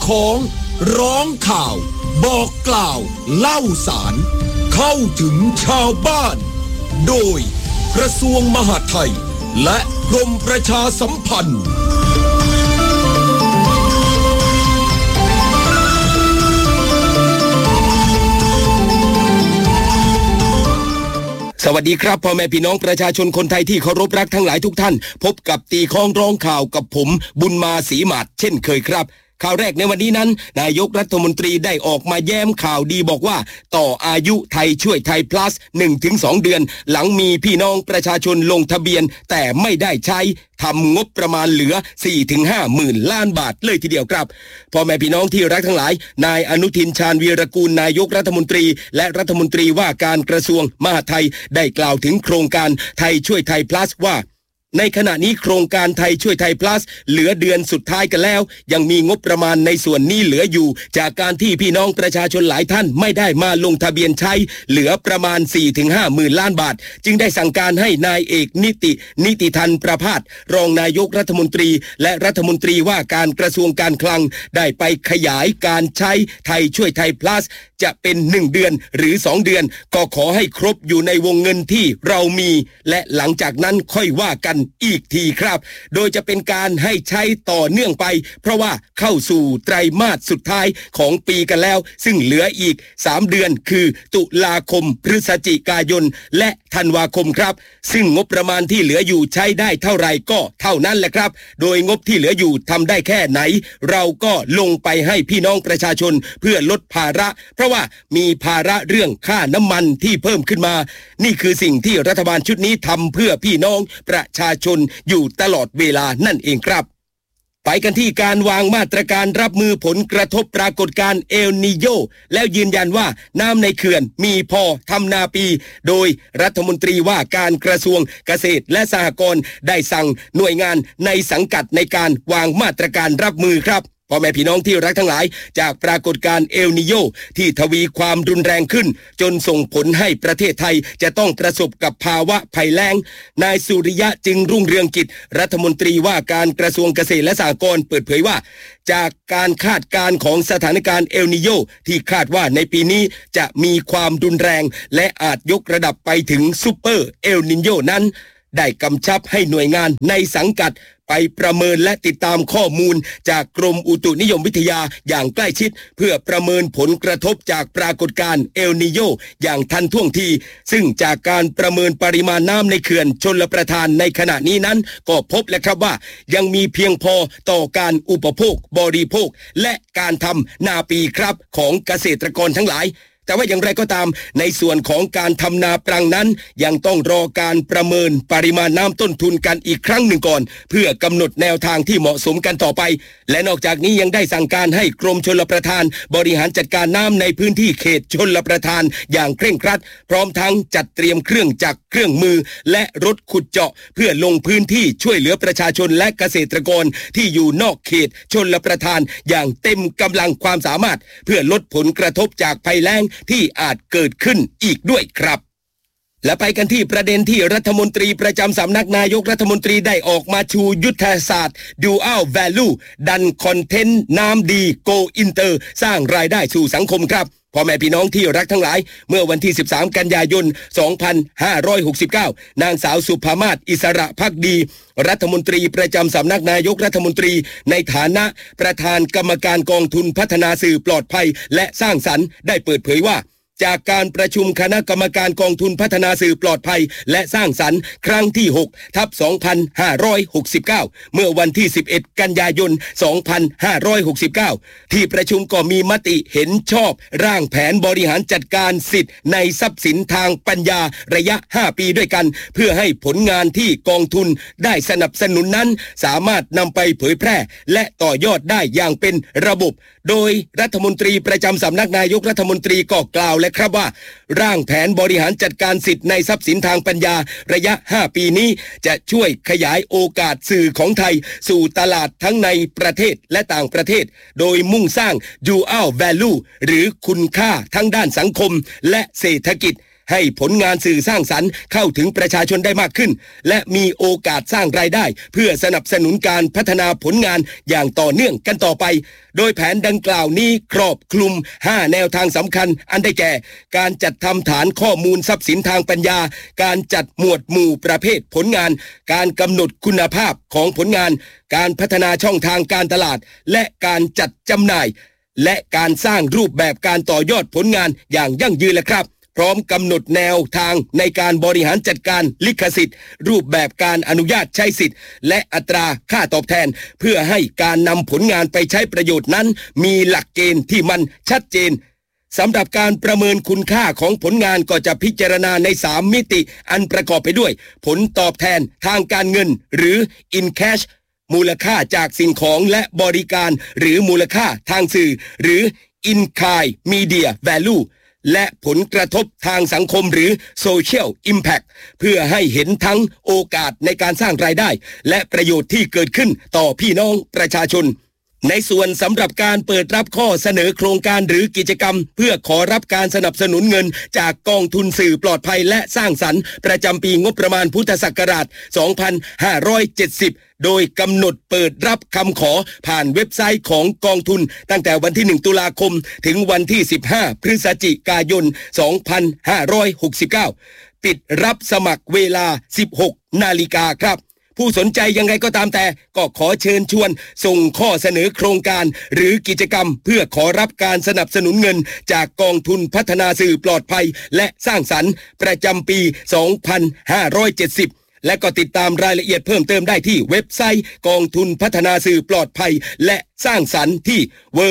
ของร้องข่าวบอกกล่าวเล่าสารเข้าถึงชาวบ้านโดยกระทรวงมหาดไทยและกรมประชาสัมพันธ์สวัสดีครับพ่อแม่พี่น้องประชาชนคนไทยที่เคารพรักทั้งหลายทุกท่านพบกับตีคล้องร้องข่าวกับผมบุญมาศรีหมาดเช่นเคยครับข่าวแรกในวันนี้นั้นนายกรัฐมนตรีได้ออกมาแย้มข่าวดีบอกว่าต่ออายุไทยช่วยไทย plus 1-2 เดือนหลังมีพี่น้องประชาชนลงทะเบียนแต่ไม่ได้ใช้ทำงบประมาณเหลือ 4-5 หมื่นล้านบาทเลยทีเดียวครับพ่อแม่พี่น้องที่รักทั้งหลายนายอนุทินชาญวีรกูลนายกรัฐมนตรีและรัฐมนตรีว่าการกระทรวงมหาดไทยได้กล่าวถึงโครงการไทยช่วยไทย plus ว่าในขณะนี้โครงการไทยช่วยไทย plus เหลือเดือนสุดท้ายกันแล้วยังมีงบประมาณในส่วนนี้เหลืออยู่จากการที่พี่น้องประชาชนหลายท่านไม่ได้มาลงทะเบียนใช้เหลือประมาณ 4-5 หมื่นล้านบาทจึงได้สั่งการให้นายเอกนิติธันประภาสรองนายกรัฐมนตรีและรัฐมนตรีว่าการกระทรวงการคลังได้ไปขยายการใช้ไทยช่วยไทย plus จะเป็น1เดือนหรือ2เดือนก็ขอให้ครบอยู่ในวงเงินที่เรามีและหลังจากนั้นค่อยว่ากันอีกทีครับโดยจะเป็นการให้ใช้ต่อเนื่องไปเพราะว่าเข้าสู่ไตรมาสสุดท้ายของปีกันแล้วซึ่งเหลืออีก3เดือนคือตุลาคมพฤศจิกายนและธันวาคมครับซึ่งงบประมาณที่เหลืออยู่ใช้ได้เท่าไหร่ก็เท่านั้นแหละครับโดยงบที่เหลืออยู่ทำได้แค่ไหนเราก็ลงไปให้พี่น้องประชาชนเพื่อลดภาระเพราะว่ามีภาระเรื่องค่าน้ำมันที่เพิ่มขึ้นมานี่คือสิ่งที่รัฐบาลชุดนี้ทำเพื่อพี่น้องประชาชนอยู่ตลอดเวลานั่นเองครับไปกันที่การวางมาตรการรับมือผลกระทบปรากฏการณ์เอลนีโญแล้วยืนยันว่าน้ำในเขื่อนมีพอทำนาปีโดยรัฐมนตรีว่าการกระทรวงเกษตรและสหกรณ์ได้สั่งหน่วยงานในสังกัดในการวางมาตรการรับมือครับพ่อแม่พี่น้องที่รักทั้งหลายจากปรากฏการณ์เอลนีโญที่ทวีความรุนแรงขึ้นจนส่งผลให้ประเทศไทยจะต้องประสบกับภาวะภัยแล้งนายสุริยะจึงรุ่งเรืองกิจรัฐมนตรีว่าการกระทรวงเกษตรและสหกรณ์เปิดเผยว่าจากการคาดการณ์ของสถานการณ์เอลนีโญที่คาดว่าในปีนี้จะมีความรุนแรงและอาจยกระดับไปถึงซุปเปอร์เอลนีโญนั้นได้กำชับให้หน่วยงานในสังกัดไปประเมินและติดตามข้อมูลจากกรมอุตุนิยมวิทยาอย่างใกล้ชิดเพื่อประเมินผลกระทบจากปรากฏการณ์เอลนีโญอย่างทันท่วงทีซึ่งจากการประเมินปริมาณน้ำในเขื่อนชลประทานในขณะนี้นั้นก็พบแล้วครับว่ายังมีเพียงพอต่อการอุปโภคบริโภคและการทำนาปีครับของเกษตรกรทั้งหลายแต่ว่าอย่างไรก็ตามในส่วนของการทำนาปรังนั้นยังต้องรอการประเมินปริมาณน้ำต้นทุนกันอีกครั้งหนึ่งก่อนเพื่อกำหนดแนวทางที่เหมาะสมกันต่อไปและนอกจากนี้ยังได้สั่งการให้กรมชลประทานบริหารจัดการน้ำในพื้นที่เขตชลประทานอย่างเคร่งครัดพร้อมทั้งจัดเตรียมเครื่องจักรเครื่องมือและรถขุดเจาะเพื่อลงพื้นที่ช่วยเหลือประชาชนและเกษตรกรที่อยู่นอกเขตชลประทานอย่างเต็มกำลังความสามารถเพื่อลดผลกระทบจากภัยแล้งที่อาจเกิดขึ้นอีกด้วยครับและไปกันที่ประเด็นที่รัฐมนตรีประจำสำนักนายกรัฐมนตรีได้ออกมาชูยุทธศาสตร์ Dual Value ดันคอนเทนต์น้ำดี Go Inter สร้างรายได้สู่สังคมครับพ่อแม่พี่น้องที่รักทั้งหลายเมื่อวันที่13กันยายน2569นางสาวสุภามาศอิสระภักดีรัฐมนตรีประจำสำนักนายกรัฐมนตรีในฐานะประธานกรรมการกองทุนพัฒนาสื่อปลอดภัยและสร้างสรรค์ได้เปิดเผยว่าจากการประชุมคณะกรรมการกองทุนพัฒนาสื่อปลอดภัยและสร้างสรรค์ครั้งที่6/2569เมื่อวันที่11กันยายน2569ที่ประชุมก็มีมติเห็นชอบร่างแผนบริหารจัดการสิทธิ์ในทรัพย์สินทางปัญญาระยะ5ปีด้วยกันเพื่อให้ผลงานที่กองทุนได้สนับสนุนนั้นสามารถนำไปเผยแพร่และต่อยอดได้อย่างเป็นระบบโดยรัฐมนตรีประจำสำนักนายกรัฐมนตรีก็กล่าวและครับว่าร่างแผนบริหารจัดการสิทธิ์ในทรัพย์สินทางปัญญาระยะ5ปีนี้จะช่วยขยายโอกาสสื่อของไทยสู่ตลาดทั้งในประเทศและต่างประเทศโดยมุ่งสร้าง Dual Value หรือคุณค่าทั้งด้านสังคมและเศรษฐกิจให้ผลงานสื่อสร้างสรรค์เข้าถึงประชาชนได้มากขึ้นและมีโอกาสสร้างรายได้เพื่อสนับสนุนการพัฒนาผลงานอย่างต่อเนื่องกันต่อไปโดยแผนดังกล่าวนี้ครอบคลุม5แนวทางสำคัญอันได้แก่การจัดทำฐานข้อมูลทรัพย์สินทางปัญญาการจัดหมวดหมู่ประเภทผลงานการกำหนดคุณภาพของผลงานการพัฒนาช่องทางการตลาดและการจัดจำหน่ายและการสร้างรูปแบบการต่อยอดผลงานอย่างยั่งยืนและครับพร้อมกำหนดแนวทางในการบริหารจัดการลิขสิทธิ์รูปแบบการอนุญาตใช้สิทธิ์และอัตราค่าตอบแทนเพื่อให้การนำผลงานไปใช้ประโยชน์นั้นมีหลักเกณฑ์ที่มันชัดเจนสำหรับการประเมินคุณค่าของผลงานก็จะพิจารณาใน3มิติอันประกอบไปด้วยผลตอบแทนทางการเงินหรือ in cash มูลค่าจากสิ่งของและบริการหรือมูลค่าทางสื่อหรือ in kind media value และผลกระทบทางสังคมหรือ social impact เพื่อให้เห็นทั้งโอกาสในการสร้างรายได้และประโยชน์ที่เกิดขึ้นต่อพี่น้องประชาชนในส่วนสำหรับการเปิดรับข้อเสนอโครงการหรือกิจกรรมเพื่อขอรับการสนับสนุนเงินจากกองทุนสื่อปลอดภัยและสร้างสรรค์ประจำปีงบประมาณพุทธศักราช 2570 โดยกำหนดเปิดรับคำขอผ่านเว็บไซต์ของกองทุนตั้งแต่วันที่1ตุลาคมถึงวันที่15พฤศจิกายน 2569 ปิดรับสมัครเวลา 16 นาฬิกาครับผู้สนใจยังไงก็ตามแต่ก็ขอเชิญชวนส่งข้อเสนอโครงการหรือกิจกรรมเพื่อขอรับการสนับสนุนเงินจากกองทุนพัฒนาสื่อปลอดภัยและสร้างสรรค์ประจำปี 2570 และก็ติดตามรายละเอียดเพิ่มเติมได้ที่เว็บไซต์กองทุนพัฒนาสื่อปลอดภัยและสร้างสรรค์ที่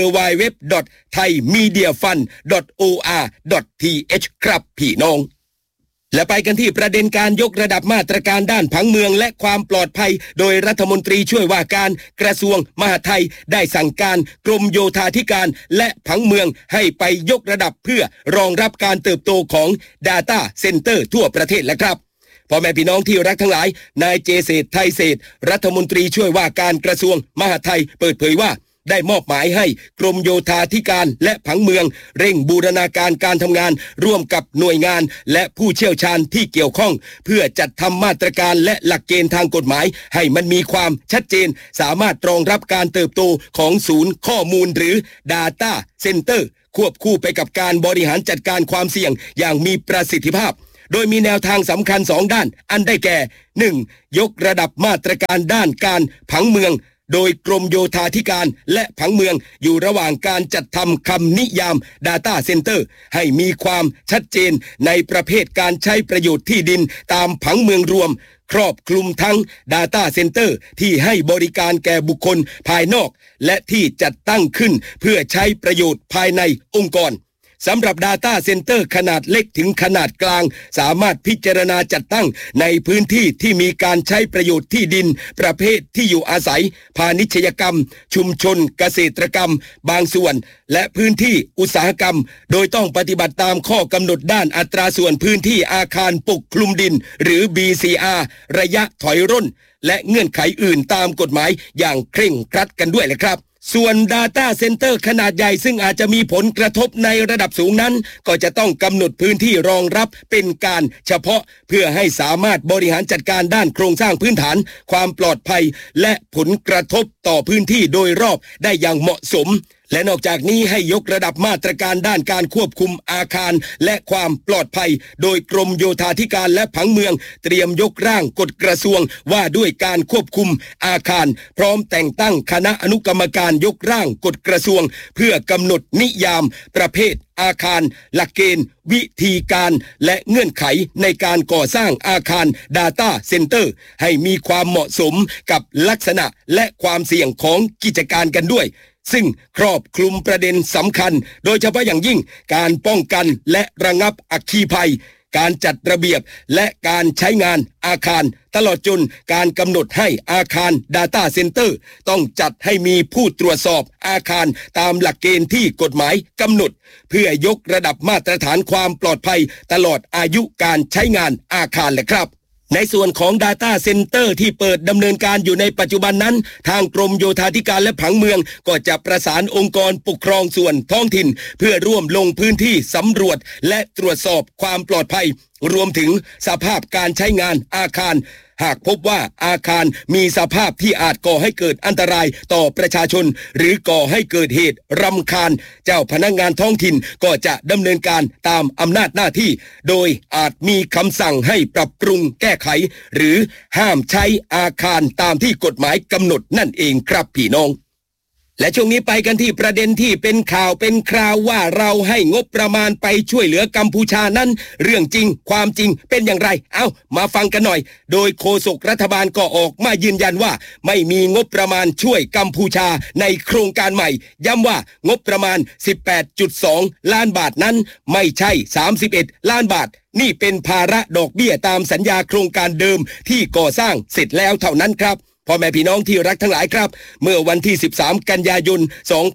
www.thaimediafund.or.th ครับพี่น้องและไปกันที่ประเด็นการยกระดับมาตรการด้านผังเมืองและความปลอดภัยโดยรัฐมนตรีช่วยว่าการกระทรวงมหาดไทยได้สั่งการกรมโยธาธิการและผังเมืองให้ไปยกระดับเพื่อรองรับการเติบโตของ Data Center ทั่วประเทศและครับพ่อแม่พี่น้องที่รักทั้งหลายนายเจเศรษฐ์ไทยเศรษฐ์รัฐมนตรีช่วยว่าการกระทรวงมหาดไทยเปิดเผยว่าได้มอบหมายให้กรมโยธาธิการและผังเมืองเร่งบูรณาการการทำงานร่วมกับหน่วยงานและผู้เชี่ยวชาญที่เกี่ยวข้องเพื่อจัดทำมาตรการและหลักเกณฑ์ทางกฎหมายให้มันมีความชัดเจนสามารถรองรับการเติบโตของศูนย์ข้อมูลหรือ Data Center ควบคู่ไปกับการบริหารจัดการความเสี่ยงอย่างมีประสิทธิภาพโดยมีแนวทางสำคัญ2ด้านอันได้แก่ 1. ยกระดับมาตรการด้านการผังเมืองโดยกรมโยธาธิการและผังเมืองอยู่ระหว่างการจัดทำคำนิยาม Data Center ให้มีความชัดเจนในประเภทการใช้ประโยชน์ที่ดินตามผังเมืองรวมครอบคลุมทั้ง Data Center ที่ให้บริการแก่บุคคลภายนอกและที่จัดตั้งขึ้นเพื่อใช้ประโยชน์ภายในองค์กรสำหรับ Data Center ขนาดเล็กถึงขนาดกลางสามารถพิจารณาจัดตั้งในพื้นที่ที่มีการใช้ประโยชน์ที่ดินประเภทที่อยู่อาศัยพาณิชยกรรมชุมชนเกษตรกรรมบางส่วนและพื้นที่อุตสาหกรรมโดยต้องปฏิบัติตามข้อกำหนดด้านอัตราส่วนพื้นที่อาคารปกคลุมดินหรือ BCR ระยะถอยร่นและเงื่อนไขอื่นตามกฎหมายอย่างเคร่งครัดกันด้วยแหละครับส่วน Data Center ขนาดใหญ่ซึ่งอาจจะมีผลกระทบในระดับสูงนั้นก็จะต้องกำหนดพื้นที่รองรับเป็นการเฉพาะเพื่อให้สามารถบริหารจัดการด้านโครงสร้างพื้นฐานความปลอดภัยและผลกระทบต่อพื้นที่โดยรอบได้อย่างเหมาะสมและนอกจากนี้ให้ยกระดับมาตรการด้านการควบคุมอาคารและความปลอดภัยโดยกรมโยธาธิการและผังเมืองเตรียมยกร่างกฎกระทรวงว่าด้วยการควบคุมอาคารพร้อมแต่งตั้งคณะอนุกรรมการยกร่างกฎกระทรวงเพื่อกำหนดนิยามประเภทอาคารหลักเกณฑ์วิธีการและเงื่อนไขในการก่อสร้างอาคาร Data Center ให้มีความเหมาะสมกับลักษณะและความเสี่ยงของกิจการกันด้วยซึ่งครอบคลุมประเด็นสำคัญโดยเฉพาะอย่างยิ่งการป้องกันและระงับอัคคีภัยการจัดระเบียบและการใช้งานอาคารตลอดจนการกำหนดให้อาคาร Data Center ต้องจัดให้มีผู้ตรวจสอบอาคารตามหลักเกณฑ์ที่กฎหมายกำหนดเพื่อยกระดับมาตรฐานความปลอดภัยตลอดอายุการใช้งานอาคารแหละครับในส่วนของ Data Center ที่เปิดดำเนินการอยู่ในปัจจุบันนั้นทางกรมโยธาธิการและผังเมืองก็จะประสานองค์กรปกครองส่วนท้องถิ่นเพื่อร่วมลงพื้นที่สำรวจและตรวจสอบความปลอดภัยรวมถึงสภาพการใช้งานอาคารหากพบว่าอาคารมีสภาพที่อาจก่อให้เกิดอันตรายต่อประชาชนหรือก่อให้เกิดเหตุรำคาญเจ้าพนักงานท้องถิ่นก็จะดำเนินการตามอำนาจหน้าที่โดยอาจมีคำสั่งให้ปรับปรุงแก้ไขหรือห้ามใช้อาคารตามที่กฎหมายกำหนดนั่นเองครับพี่น้องและช่วงนี้ไปกันที่ประเด็นที่เป็นข่าวเป็นคราวว่าเราให้งบประมาณไปช่วยเหลือกัมพูชานั้นเรื่องจริงความจริงเป็นอย่างไรมาฟังกันหน่อยโดยโฆษกรัฐบาลก็ออกมายืนยันว่าไม่มีงบประมาณช่วยกัมพูชาในโครงการใหม่ย้ำว่างบประมาณ 18.2 ล้านบาทนั้นไม่ใช่31ล้านบาทนี่เป็นภาระดอกเบี้ยตามสัญญาโครงการเดิมที่ก่อสร้างเสร็จแล้วเท่านั้นครับพ่อแม่พี่น้องที่รักทั้งหลายครับเมื่อวันที่13กันยายน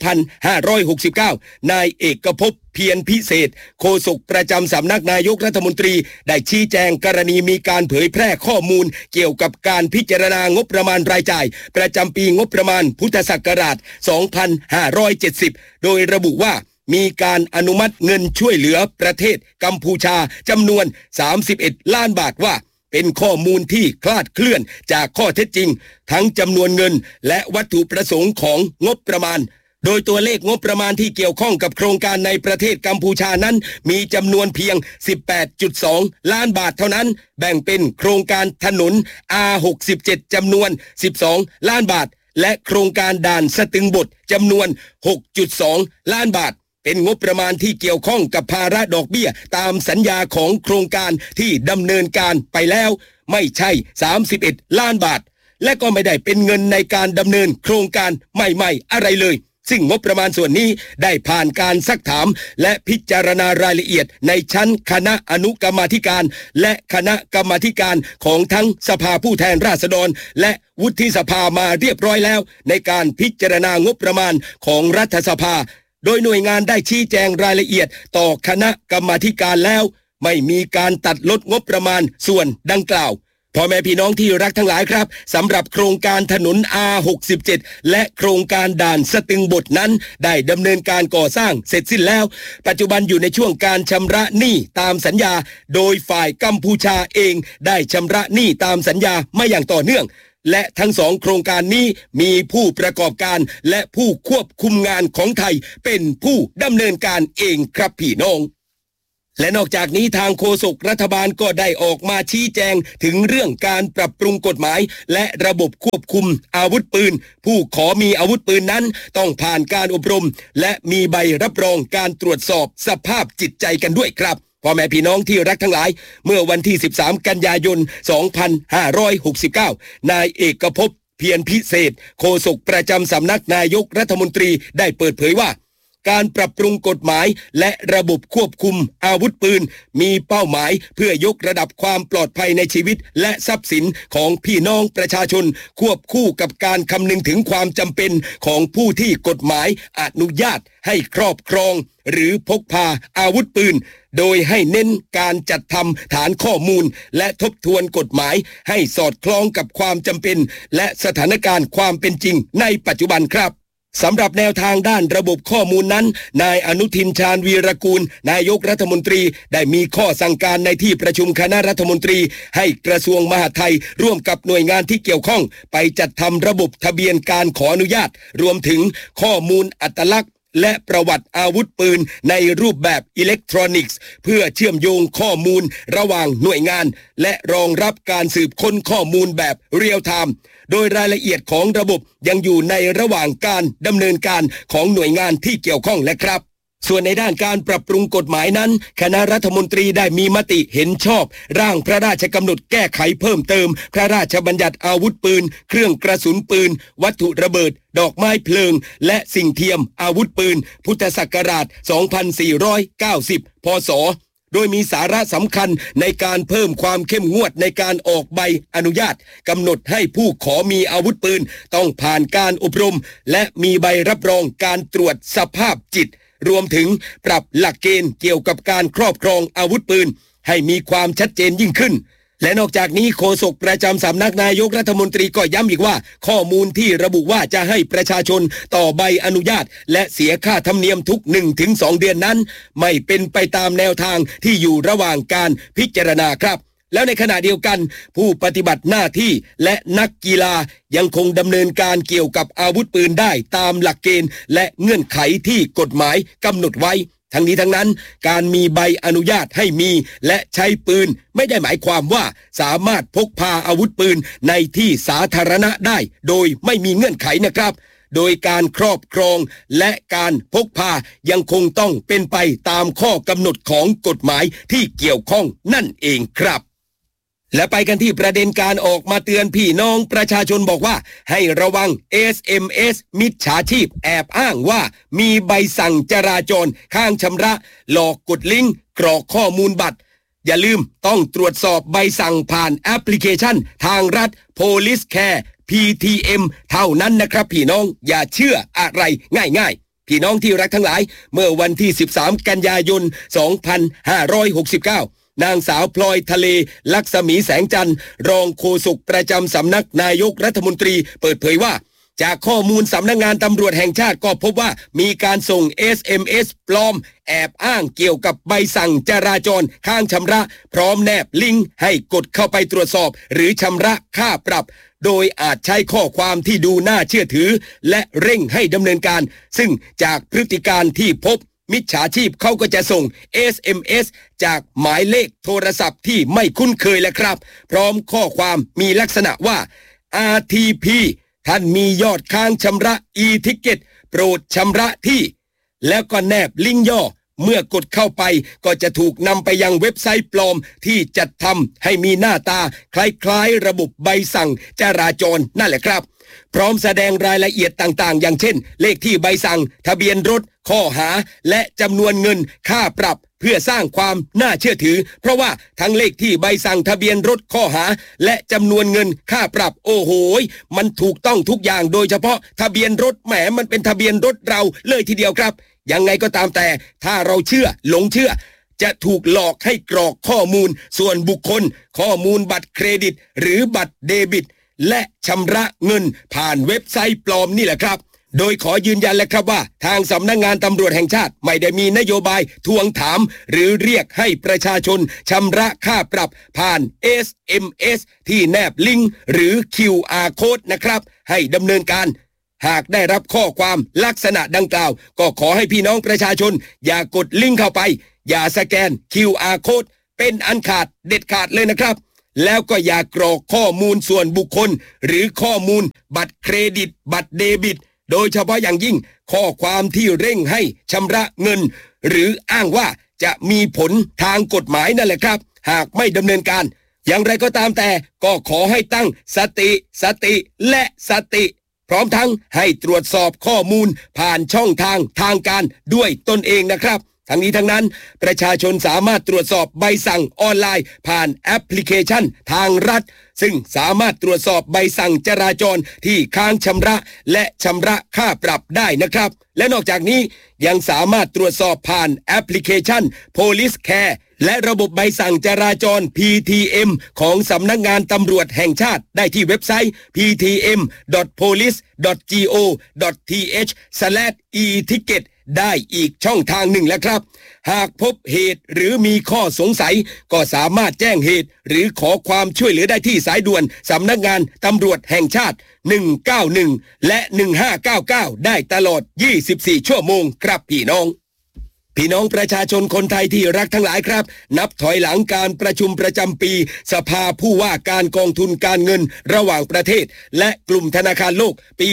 2569นายเอกภพเพียรพิเศษโฆษกประจำสำนักนายกรัฐมนตรีได้ชี้แจงกรณีมีการเผยแพร่ข้อมูลเกี่ยวกับการพิจารณางบประมาณรายจ่ายประจำปีงบประมาณพุทธศักราช2570โดยระบุว่ามีการอนุมัติเงินช่วยเหลือประเทศกัมพูชาจำนวน31ล้านบาทว่าเป็นข้อมูลที่คลาดเคลื่อนจากข้อเท็จจริงทั้งจำนวนเงินและวัตถุประสงค์ของงบประมาณโดยตัวเลขงบประมาณที่เกี่ยวข้องกับโครงการในประเทศกัมพูชานั้นมีจำนวนเพียง 18.2 ล้านบาทเท่านั้นแบ่งเป็นโครงการถนน R67 จำนวน12ล้านบาทและโครงการด่านสตึงบทจำนวน 6.2 ล้านบาทเป็นงบประมาณที่เกี่ยวข้องกับภาระดอกเบี้ยตามสัญญาของโครงการที่ดำเนินการไปแล้วไม่ใช่31ล้านบาทและก็ไม่ได้เป็นเงินในการดำเนินโครงการใหม่ๆอะไรเลยซึ่งงบประมาณส่วนนี้ได้ผ่านการซักถามและพิจารณารายละเอียดในชั้นคณะอนุกรรมาธิการและคณะกรรมาธิการของทั้งสภาผู้แทนราษฎรและวุฒิสภามาเรียบร้อยแล้วในการพิจารณางบประมาณของรัฐสภาโดยหน่วยงานได้ชี้แจงรายละเอียดต่อคณะกรรมาธิการแล้วไม่มีการตัดลดงบประมาณส่วนดังกล่าวพ่อแม่พี่น้องที่รักทั้งหลายครับสำหรับโครงการถนน R67 และโครงการด่านสตึงบทนั้นได้ดำเนินการก่อสร้างเสร็จสิ้นแล้วปัจจุบันอยู่ในช่วงการชำระหนี้ตามสัญญาโดยฝ่ายกัมพูชาเองได้ชำระหนี้ตามสัญญามาอย่างต่อเนื่องและทั้งสองโครงการนี้มีผู้ประกอบการและผู้ควบคุมงานของไทยเป็นผู้ดำเนินการเองครับพี่น้องและนอกจากนี้ทางโฆษกรัฐบาลก็ได้ออกมาชี้แจงถึงเรื่องการปรับปรุงกฎหมายและระบบควบคุมอาวุธปืนผู้ขอมีอาวุธปืนนั้นต้องผ่านการอบรมและมีใบรับรองการตรวจสอบสภาพจิตใจกันด้วยครับพ่อแม่พี่น้องที่รักทั้งหลายเมื่อวันที่13กันยายน2569นายเอกภพเพียรพิเศษโฆษกประจำสำนักนายกรัฐมนตรีได้เปิดเผยว่าการปรับปรุงกฎหมายและระบบควบคุมอาวุธปืนมีเป้าหมายเพื่อยกระดับความปลอดภัยในชีวิตและทรัพย์สินของพี่น้องประชาชนควบคู่กับการคำนึงถึงความจำเป็นของผู้ที่กฎหมายอนุญาตให้ครอบครองหรือพกพาอาวุธปืนโดยให้เน้นการจัดทำฐานข้อมูลและทบทวนกฎหมายให้สอดคล้องกับความจำเป็นและสถานการณ์ความเป็นจริงในปัจจุบันครับสำหรับแนวทางด้านระบบข้อมูลนั้นนายอนุทินชาญวีรกูลนายกรัฐมนตรีได้มีข้อสั่งการในที่ประชุมคณะรัฐมนตรีให้กระทรวงมหาดไทยร่วมกับหน่วยงานที่เกี่ยวข้องไปจัดทำระบบทะเบียนการขออนุญาตรวมถึงข้อมูลอัตลักษณ์และประวัติอาวุธปืนในรูปแบบอิเล็กทรอนิกส์เพื่อเชื่อมโยงข้อมูลระหว่างหน่วยงานและรองรับการสืบค้นข้อมูลแบบเรียลไทม์โดยรายละเอียดของระบบยังอยู่ในระหว่างการดำเนินการของหน่วยงานที่เกี่ยวข้องและครับส่วนในด้านการปรับปรุงกฎหมายนั้นคณะรัฐมนตรีได้มีมติเห็นชอบร่างพระราชกำหนดแก้ไขเพิ่มเติมพระราชบัญญัติอาวุธปืนเครื่องกระสุนปืนวัตถุระเบิดดอกไม้เพลิงและสิ่งเทียมอาวุธปืนพุทธศักราช2490 พ.ศ.โดยมีสาระสำคัญในการเพิ่มความเข้มงวดในการออกใบอนุญาตกำหนดให้ผู้ขอมีอาวุธปืนต้องผ่านการอบรมและมีใบรับรองการตรวจสภาพจิตรวมถึงปรับหลักเกณฑ์เกี่ยวกับการครอบครองอาวุธปืนให้มีความชัดเจนยิ่งขึ้นและนอกจากนี้โฆษกประจำสำนักนายกรัฐมนตรีก็ย้ำอีกว่าข้อมูลที่ระบุว่าจะให้ประชาชนต่อใบอนุญาตและเสียค่าธรรมเนียมทุก 1-2 เดือนนั้นไม่เป็นไปตามแนวทางที่อยู่ระหว่างการพิจารณาครับแล้วในขณะเดียวกันผู้ปฏิบัติหน้าที่และนักกีฬายังคงดำเนินการเกี่ยวกับอาวุธปืนได้ตามหลักเกณฑ์และเงื่อนไขที่กฎหมายกำหนดไว้ทั้งนี้ทั้งนั้นการมีใบอนุญาตให้มีและใช้ปืนไม่ได้หมายความว่าสามารถพกพาอาวุธปืนในที่สาธารณะได้โดยไม่มีเงื่อนไขนะครับโดยการครอบครองและการพกพายังคงต้องเป็นไปตามข้อกำหนดของกฎหมายที่เกี่ยวข้องนั่นเองครับและไปกันที่ประเด็นการออกมาเตือนพี่น้องประชาชนบอกว่าให้ระวัง SMS มิจฉาชีพแอบอ้างว่ามีใบสั่งจราจรค้างชำระหลอกกดลิงก์กรอกข้อมูลบัตรอย่าลืมต้องตรวจสอบใบสั่งผ่านแอปพลิเคชันทางรัฐ Police Care PTM เท่านั้นนะครับพี่น้องอย่าเชื่ออะไรง่ายๆพี่น้องที่รักทั้งหลายเมื่อวันที่13กันยายน2569นางสาวพลอยทะเลลักษมีแสงจันทร์รองโฆษกประจำสำนักนายกรัฐมนตรีเปิดเผยว่าจากข้อมูลสำนักงานตำรวจแห่งชาติก็พบว่ามีการส่ง SMS ปลอมแอบอ้างเกี่ยวกับใบสั่งจราจรค้างชำระพร้อมแนบลิงก์ให้กดเข้าไปตรวจสอบหรือชำระค่าปรับโดยอาจใช้ข้อความที่ดูน่าเชื่อถือและเร่งให้ดำเนินการซึ่งจากพฤติการที่พบมิจฉาชีพเขาก็จะส่ง SMS จากหมายเลขโทรศัพท์ที่ไม่คุ้นเคยแหละครับพร้อมข้อความมีลักษณะว่า RTP ท่านมียอดค้างชำระ e-ticket โปรดชำระที่แล้วก็แนบลิงก์ย่อเมื่อกดเข้าไปก็จะถูกนำไปยังเว็บไซต์ปลอมที่จัดทำให้มีหน้าตาคล้ายๆระบบใบสั่งจราจรนั่นแหละครับพร้อมแสดงรายละเอียดต่างๆอย่างเช่นเลขที่ใบสั่งทะเบียนรถข้อหาและจำนวนเงินค่าปรับเพื่อสร้างความน่าเชื่อถือเพราะว่าทั้งเลขที่ใบสั่งทะเบียนรถข้อหาและจำนวนเงินค่าปรับโอ้โหมันถูกต้องทุกอย่างโดยเฉพาะทะเบียนรถแหมมันเป็นทะเบียนรถเราเลยทีเดียวครับยังไงก็ตามแต่ถ้าเราเชื่อหลงเชื่อจะถูกหลอกให้กรอกข้อมูลส่วนบุคคลข้อมูลบัตรเครดิตหรือบัตรเดบิตและชำระเงินผ่านเว็บไซต์ปลอมนี่แหละครับโดยขอยืนยันเลยครับว่าทางสำนักงานตำรวจแห่งชาติไม่ได้มีนโยบายทวงถามหรือเรียกให้ประชาชนชำระค่าปรับผ่าน SMS ที่แนบลิงก์หรือ QR Code นะครับให้ดำเนินการหากได้รับข้อความลักษณะดังกล่าวก็ขอให้พี่น้องประชาชนอย่ากดลิงก์เข้าไปอย่าสแกน QR Code เป็นอันขาดเด็ดขาดเลยนะครับแล้วก็อย่ากรอกข้อมูลส่วนบุคคลหรือข้อมูลบัตรเครดิตบัตรเดบิตโดยเฉพาะอย่างยิ่งข้อความที่เร่งให้ชำระเงินหรืออ้างว่าจะมีผลทางกฎหมายนั่นแหละครับหากไม่ดำเนินการอย่างไรก็ตามแต่ก็ขอให้ตั้งสติและสติพร้อมทั้งให้ตรวจสอบข้อมูลผ่านช่องทางการด้วยตนเองนะครับทั้งนี้ทั้งนั้นประชาชนสามารถตรวจสอบใบสั่งออนไลน์ผ่านแอปพลิเคชันทางรัฐซึ่งสามารถตรวจสอบใบสั่งจราจรที่ค้างชำระและชำระค่าปรับได้นะครับและนอกจากนี้ยังสามารถตรวจสอบผ่านแอปพลิเคชัน Police Care และระบบใบสั่งจราจร PTM ของสำนักงานตำรวจแห่งชาติได้ที่เว็บไซต์ ptm.police.go.th/e-ticket ได้อีกช่องทางหนึ่งแล้วครับหากพบเหตุหรือมีข้อสงสัยก็สามารถแจ้งเหตุหรือขอความช่วยเหลือได้ที่สายด่วนสำนักงานตำรวจแห่งชาติ191และ1599ได้ตลอด24ชั่วโมงครับพี่น้องประชาชนคนไทยที่รักทั้งหลายครับนับถอยหลังการประชุมประจำปีสภาผู้ว่าการกองทุนการเงินระหว่างประเทศและกลุ่มธนาคารโลกปี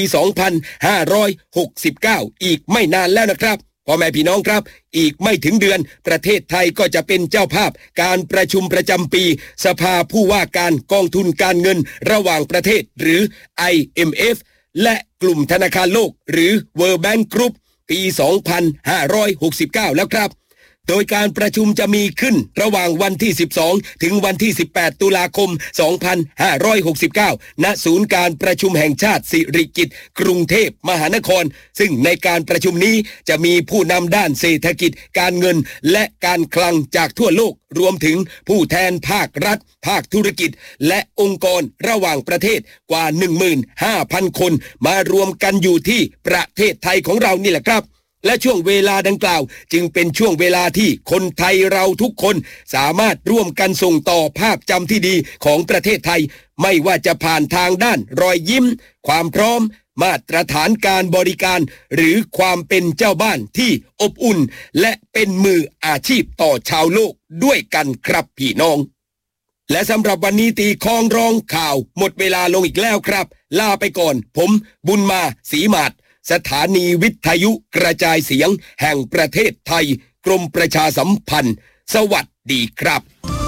2569อีกไม่นานแล้วนะครับพ่อแม่พี่น้องครับอีกไม่ถึงเดือนประเทศไทยก็จะเป็นเจ้าภาพการประชุมประจำปีสภาผู้ว่าการกองทุนการเงินระหว่างประเทศหรือ IMF และกลุ่มธนาคารโลกหรือ World Bank Groupปี2569แล้วครับโดยการประชุมจะมีขึ้นระหว่างวันที่12ถึงวันที่18ตุลาคม2569ณศูนย์การประชุมแห่งชาติสิริกิติ์กรุงเทพมหานครซึ่งในการประชุมนี้จะมีผู้นำด้านเศรษฐกิจการเงินและการคลังจากทั่วโลกรวมถึงผู้แทนภาครัฐภาคธุรกิจและองค์กรระหว่างประเทศกว่า 15,000 คนมารวมกันอยู่ที่ประเทศไทยของเรานี่แหละครับและช่วงเวลาดังกล่าวจึงเป็นช่วงเวลาที่คนไทยเราทุกคนสามารถร่วมกันส่งต่อภาพจำที่ดีของประเทศไทยไม่ว่าจะผ่านทางด้านรอยยิ้มความพร้อมมาตรฐานการบริการหรือความเป็นเจ้าบ้านที่อบอุ่นและเป็นมืออาชีพต่อชาวโลกด้วยกันครับพี่น้องและสำหรับวันนี้ตีคล้องร้องข่าวหมดเวลาลงอีกแล้วครับลาไปก่อนผมบุญมาศรีมาศสถานีวิทยุกระจายเสียงแห่งประเทศไทยกรมประชาสัมพันธ์สวัสดีครับ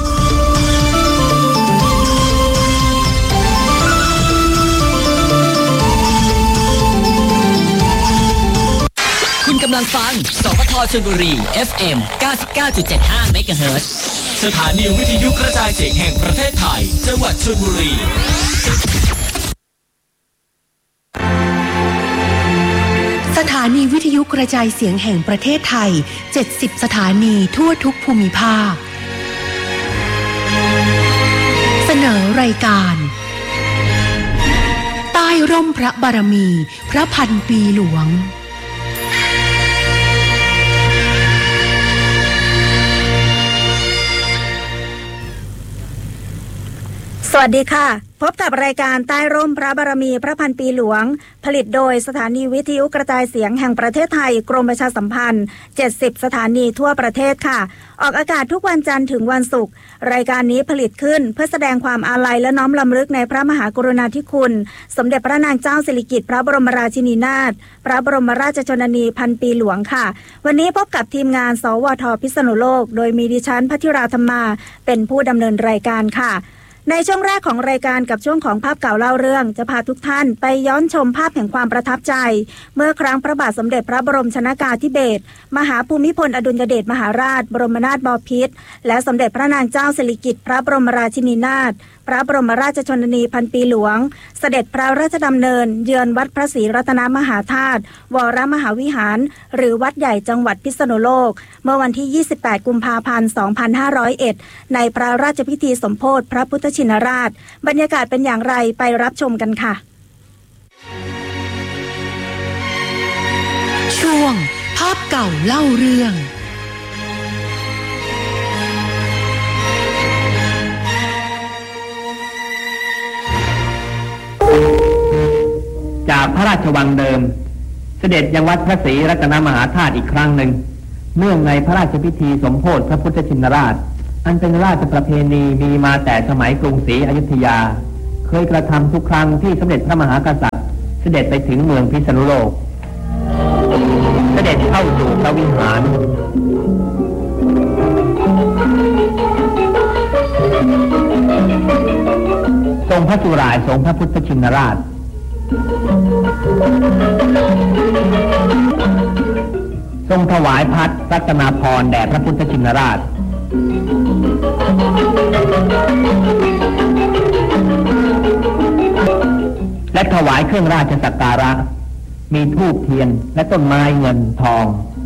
คุณกำลังฟังสปท.ชลบุรี FM 99.75 เมกะเฮิรตซ์สถานีวิทยุกระจายเสียงแห่งประเทศไทยจังหวัดชลบุรีสถานีวิทยุกระจายเสียงแห่งประเทศไทย70สถานีทั่วทุกภูมิภาคเสนอรายการใต้ร่มพระบารมีพระพันปีหลวงสวัสดีค่ะพบกับรายการใต้ร่มพระบารมีพระพันปีหลวงผลิตโดยสถานีวิทยุกระจายเสียงแห่งประเทศไทยกรมประชาสัมพันธ์70สถานีทั่วประเทศค่ะออกอากาศทุกวันจันทร์ถึงวันศุกร์รายการนี้ผลิตขึ้นเพื่อแสดงความอาลัยและน้อมรำลึกในพระมหากรุณาธิคุณสมเด็จพระนางเจ้าสิริกิติ์พระบรมราชินีนาถพระบรมราชชนนีพันปีหลวงค่ะวันนี้พบกับทีมงานสวท.พิษณุโลกโดยมีดิฉันภัทริราธรรมาเป็นผู้ดำเนินรายการค่ะในช่วงแรกของรายการกับช่วงของภาพเก่าเล่าเรื่องจะพาทุกท่านไปย้อนชมภาพแห่งความประทับใจเมื่อครั้งพระบาทสมเด็จพระบรมชนกาธิเบศรมหาภูมิพลอดุลยเดชมหาราชบรมนาถบพิตรและสมเด็จพระนางเจ้าสิริกิติ์พระบรมราชินีนาถพระบรมราชชนนีพันปีหลวงเสด็จพระราชดำเนินเยือนวัดพระศรีรัตนมหาธาตุวรมหาวิหารหรือวัดใหญ่จังหวัดพิษณุโลกเมื่อวันที่28กุมภาพันธ์2501ในพระราชพิธีสมโภชพระพุทธชินราชบรรยากาศเป็นอย่างไรไปรับชมกันค่ะช่วงภาพเก่าเล่าเรื่องจากพระราชวังเดิมเสด็จยังวัดพระศรีรัตนมหาธาตุอีกครั้งหนึ่งเนื่องในพระราชพิธีสมโภชพระพุทธชินราชอันเป็นราชประเพณีมีมาแต่สมัยกรุงศรีอยุธยาเคยกระทำทุกครั้งที่สมเด็จพระมหากษัตริย์เสด็จไปถึงเมืองพิษณุโลกเสด็จเข้าสู่พระวิหารทรงพระสุร่ายทรงพระพุทธชินราชทรงถวายพัดรัตนาภรณ์แด่พระพุทธชินราชและถวายเครื่องราชสักการะมีธูปเทียนและต้นไม้เงินทอง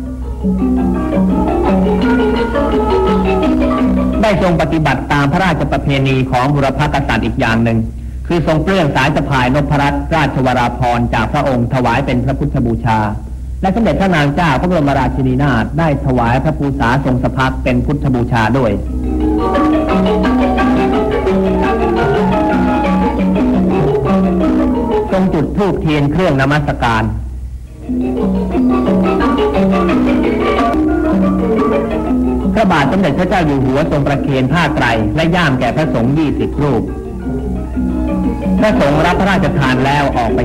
ได้ทรงปฏิบัติตามพระราชประเพณีของบุรพกษัตริย์อีกอย่างหนึ่งคือทรงเปลื้องสายสะพายนพรัตน์ราชวราภรณ์จากพระองค์ถวายเป็นพระพุทธบูชาและสมเด็จพระนางเจ้าพระบรมราชินีนาถได้ถวายพระภูษาทรงสะพักเป็นพุทธบูชาด้วยทรงจุดธูปเทียนเครื่องนมัสการพระบาทสมเด็จพระเจ้าอยู่หัวทรงประเคนผ้าไตรและย่ามแก่พระสงฆ์20 รูปพระสงฆ์รับพระราชทานแล้วออกไป